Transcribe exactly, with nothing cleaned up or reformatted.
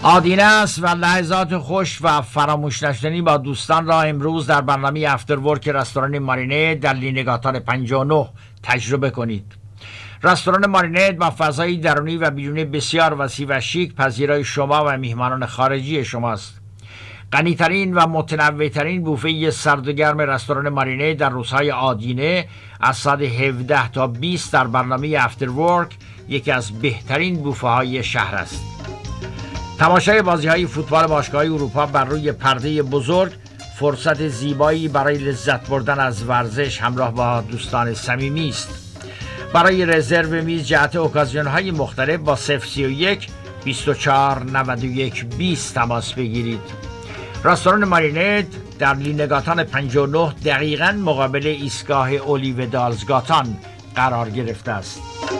آدینه است و لحظات خوش و فراموش نشدنی با دوستان را امروز در برنامه افتر ورک رستوران مارینه در لینگاتان پنجاه و نه تجربه کنید. رستوران مارینه با فضایی درونی و بیرونی بسیار وسیع و شیک پذیرای شما و میهمانان خارجی شماست. غنی‌ترین و متنوع‌ترین بوفه سرد و گرم رستوران مارینه در روزهای آدینه از ساعت هفده تا بیست در برنامه افتر ورک یکی از بهترین بوفه های شهر است. تماشای بازی‌های فوتبال باشگاه‌های اروپا بر روی پرده بزرگ فرصت زیبایی برای لذت بردن از ورزش همراه با دوستان صمیمی است. برای رزرو میز جهت اوکازیون‌های مختلف با صفر سی و یک بیست و چهار نود و یک بیست تماس بگیرید. رستوران مارینه در لینگاتان پنجاه و نه دقیقاً مقابل ایستگاه اولیو دالزگاتان قرار گرفته است.